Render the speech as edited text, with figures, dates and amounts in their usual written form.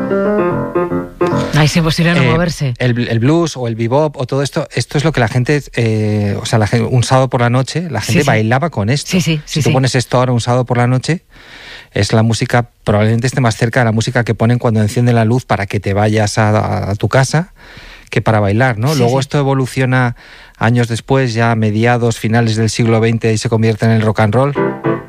Ahí es imposible no moverse. El blues o el bebop o todo esto es lo que la gente, un sábado por la noche, la gente bailaba con esto. Si tú pones esto ahora un sábado por la noche, es la música, probablemente esté más cerca de la música que ponen cuando encienden la luz para que te vayas a tu casa, que para bailar, ¿no? Luego esto evoluciona años después, ya a mediados, finales del siglo XX, y se convierte en el rock and roll.